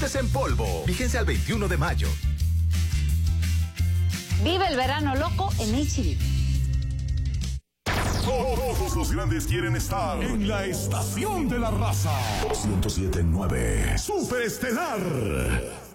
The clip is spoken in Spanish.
en polvo. Fíjense al 21 de mayo. Vive el verano loco en H-E-B. Todos los grandes quieren estar en la estación de la raza. 107.9 Superestelar.